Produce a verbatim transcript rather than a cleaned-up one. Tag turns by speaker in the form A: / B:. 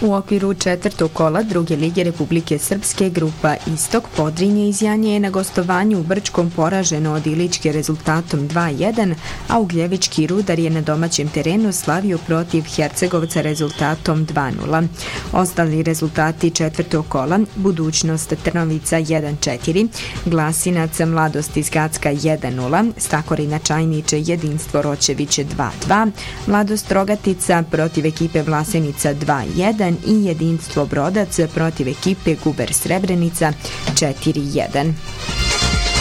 A: U okviru četvrtog kola druge lige Republike Srpske grupa Istok Podrinje iz Janje je na gostovanju u Brčkom poraženo od Iličke rezultatom dva jedan, a Ugljevički Rudar je na domaćem terenu slavio protiv Hercegovca rezultatom dva nula. Ostali rezultati četvrtog kola: Budućnost Trnovica jedan četiri, Glasinac Mladost iz Gacka jedan nula, Stakorina Čajniče Jedinstvo Roćević dva dva, Mladost Rogatica protiv ekipe Vlasenica dva jedan i Jedinstvo Brodac protiv ekipe Guber Srebrenica četiri jedan.